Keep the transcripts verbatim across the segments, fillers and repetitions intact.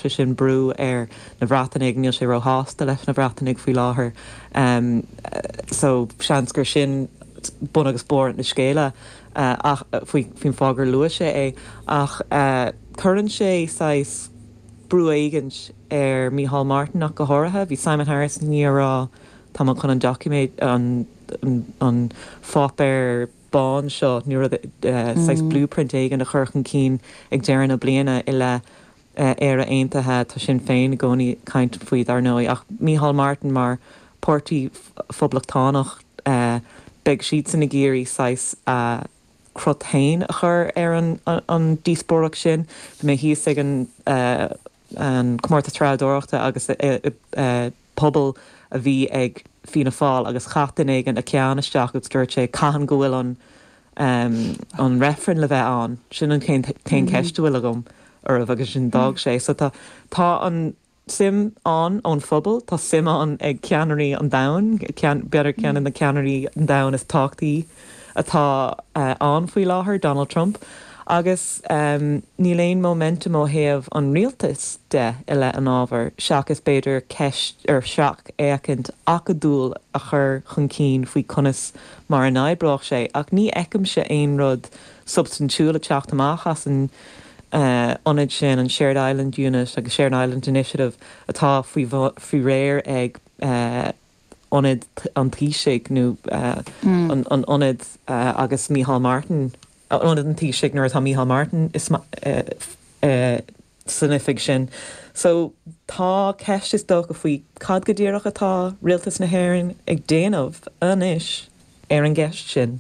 sé sin brú ar na bhreatanig níl sé roihásta leis na bhreatanig faoi láthair. Um, uh, so seansgur sin bun agus bór na scéile uh, ach faoi fin fágur lua sé é ach uh, thurann sé sais brú aigans ar Micheál Martin nach go háirithe, bhí Simon Harris ní rá tá chun an document an an fápéir bán seo nu seis blueprint éigen a churchan cín ag dearan na bliana i le ar a aontathe tá sin féin gcónaí caint faoi ar nói ach Micheál Martin mar pórtaí phoblachtánacht uh, beg siad san na géirí sais uh, crothain a chur ar an, an, an díospóraach sin, mé híos ag an uh, an cumarta trádóireachta agus uh, uh, pobl a bhí ag fína fáil agus chatain ag an a ceanisteach agus dúirt sé caihan go bhfuil an um, an referen le bheith an sin an cén ceiste bhfuil agam ar a bhagus sin dag sé. So tá tá an sim an ón phobal, tá sim an ag ceanirí an dain, beidir ceanan na ceanirí an dain is táchtaí atá uh, an faoi láthair Donald Trump. Agus um, ní léon momentum ó thaobh an rialtas de i le an ábhar seach is beidir ceist ar seach éacint ach a dúil a chur chun cín faoi conas mar an eibreach sé ach ní eicim se aon rud substantiúla teacht amach as an uh, onid sin an Shared Island Unit agus Shared Island Initiative atá faoi réir ag uh, onid an tíisiigh nó uh, mm. an, an onid uh, agus Micheál Martin an an tí signar tá Micheál Martin is uh, uh, sanifig sin. So tá ceist is dó go faoi cad go ddíireach atá rialtas na hÉireann ag déanamh anis ar an gceist sin.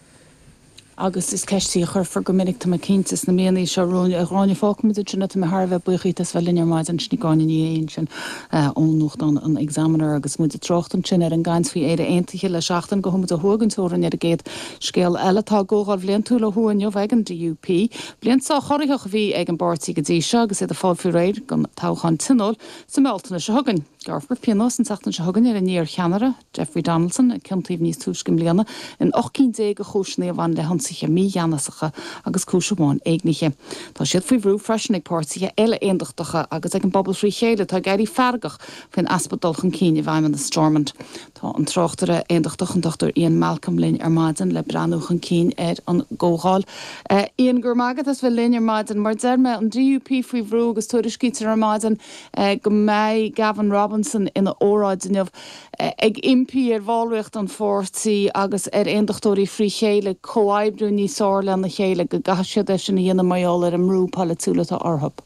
Agus is ceistí a chur for go minic tá cintas na méanaí seo rónne a ráinine fácmid sinna tá Harbheith buchaítas bheith linear maid an sní gáin éon sin ónúcht an an examinar agus muid a trochtan sin ar an gaiins faoi éidir aontaithe le seachtain go thumid a thugantóran ar a géad scéal eile tá gógáil bblion túla thuainneomh ag an D U P. Blion sa choirithe bhí ag an bartaí go dtí seo agus é a fáil fiú réir gan táchan tinol sa meltainna se thugann. Garfur pianos an seachtain se thugann ar a níor cheanara Jeffrey Donaldson a ceantaobh níos túiscim bliana in ochcin déag a chúisna a bhain le hansacha mí dheanasacha agus cúiseáin éagniche. Tá siad faoi bhrú freisin ag páirtithe eile aondachtacha agus ag an bobbal frí chéile tá gaiirí fergach faoin aspadulchan cíine bhaim an Stormont. Tá an trochtara aondachtach an dochtúir Ian Malcolm linn ar maidin le breanúchan cín ar an ggógáil. Uh, Ian gur magad as bheith linn ar maidin mar derme an D U P faoi bhrú agus tuairiscítar ar maidin uh, go mé Gavin Robinson ina óráidineh uh, ag impi ar bháilreacht an fórtaí agus ar aondachtóirí frí chéile comhaibbrú ní sála na chéile go gaisiad é sin dhéana maiáil ar an mrú pallatúlata orthab.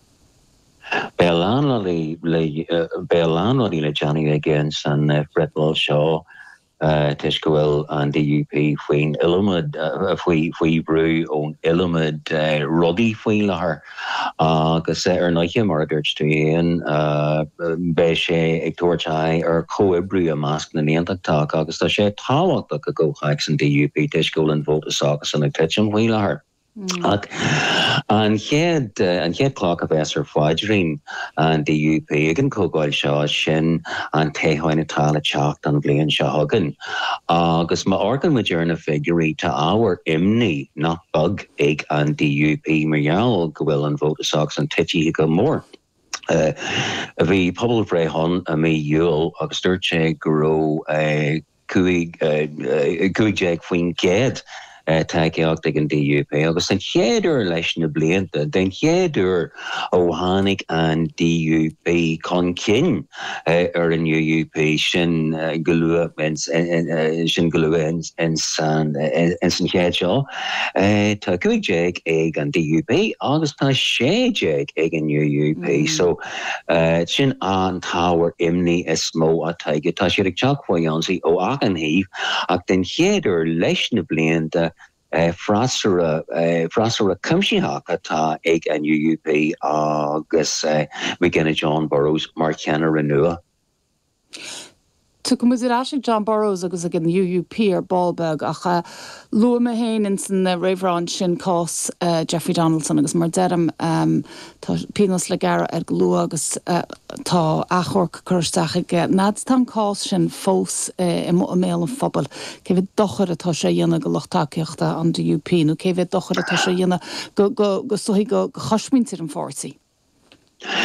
Bealánlaí le Johnny again san Fred Wall Shaw tuis go bhfuil an D U P faoin ilimid faoi brú ón ilimid rudaí faoin láthair agus ar naiche mar dúirt tú éon bé sé ag tuairteáid ar comhaibbrú a measc na néantachtach agus tá sé táhachtach go gcóchaig san D U P tuis go an bhótas agus san ag teitsin faoin láthair. Ag an chéad an chéad clách a bheits ar fáidrín an D U P ag an cógáil seo sin an téhaine tála teacht an bblion seo hagan. Agus má organ mu dearna figurí tá áhar imní nach bug ag an D U P margheall go bhfuil an bhótasach an tití go mór. Uh, a bhí pobl bréithon a mí dúil agus dúirt sé go raibh cuaig déag faoin géad Uh, takeíocht ag an D U P agus an chéidir leis na blianta den chéidir ó tháinig an D U P chun cinn uh, ar an U P sin uh, golua sin golua in san san chéad seo tá cuaig déag ag an D U P agus tá sé déag ag an U P so uh, sin an táhar imní is smó a taige tá siad ag teachhaánsaí ó agan híh ach den chéidir leis na blianta Uh, frasara uh, frasara cumsíach atá ag an U U P agus uh, McGinnis John Burrows mar cheanna renua. Tu go muidir John Burrows agus ag an U U P ar Ballbeg ach uh, lua me héin in san uh, réhrán sin cás uh, Jeffrey Donaldson agus mar deram um, tá pinos le gara ar glua agus uh, tá achorc chuirsteach ag uh, nad tan cás sin fós uh, i mo a méal an phobal cé bheith dochar atá sé dhéana go lochtaíochta an D U P nó cé bheith dochar atá sé dhéana go, go, go soí go, go chosmíntir an fórsaí.